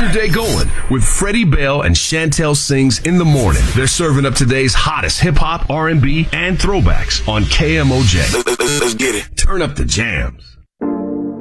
your day going with Freddie Bell and Chantel Sings in the morning. They're serving up today's hottest hip-hop, R&B, and throwbacks on KMOJ. Let's get it. Turn up the jams.